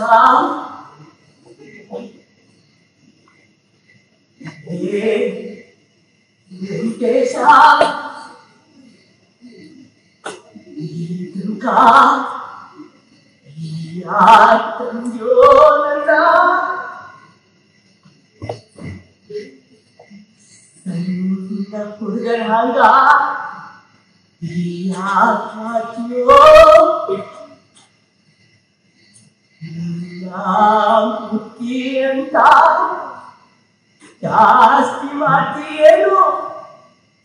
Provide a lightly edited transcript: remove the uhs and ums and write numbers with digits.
ವೆಂಕಟೇಶ ದುರ್ಗಾ ತಂಜೋ ನನ್ನ ಸಣ್ಣ ಹುಡುಗರ ಹಂಗ ಯಾಕಿಯೋ ಬುದ್ಧಿ ಅಂತ ಜಾಸ್ತಿ ಮಾಡ್ತೀಯೇನು